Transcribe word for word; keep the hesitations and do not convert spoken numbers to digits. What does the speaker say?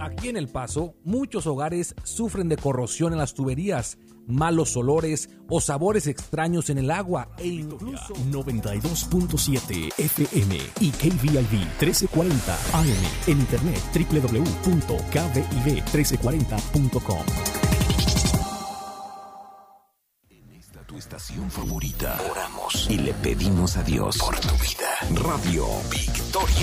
Aquí en El Paso, muchos hogares sufren de corrosión en las tuberías, malos olores o sabores extraños en el agua e incluso noventa y dos punto siete F M y K V I V trece cuarenta A M en internet doble u doble u doble u punto k v i v trece cuarenta punto com. En esta tu estación favorita, oramos y le pedimos a Dios por tu vida. Radio Victoria.